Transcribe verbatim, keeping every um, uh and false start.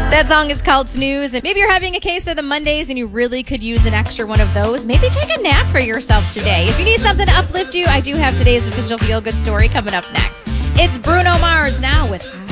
That song is called Snooze. And maybe you're having a case of the Mondays and you really could use an extra one of those. Maybe take a nap for yourself today. If you need something to uplift you, I do have today's official feel-good story coming up next. It's Bruno Mars now with